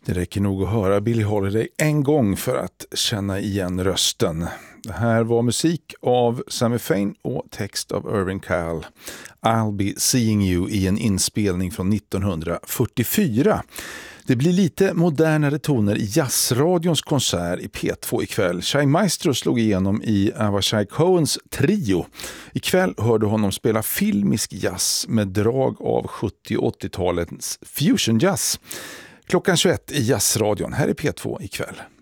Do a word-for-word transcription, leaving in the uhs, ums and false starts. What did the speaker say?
Det räcker nog att höra Billie Holiday en gång för att känna igen rösten. Det här var musik av Sammy Fain och text av Irving Kall. I'll be seeing you i en inspelning från nittonhundrafyrtiofyra. Det blir lite modernare toner i jazzradions konsert i P två ikväll. Shai Maestro slog igenom i Avishai Cohens trio. Ikväll hörde honom spela filmisk jazz med drag av sjuttio- och åttiotalets fusion jazz. Klockan tjugoett i jazzradion. Här är P två ikväll.